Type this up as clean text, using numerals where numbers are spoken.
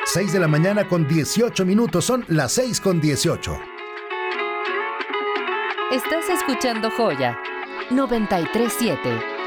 6 de la mañana con 18 minutos, son las 6:18. Estás escuchando Joya 93.7.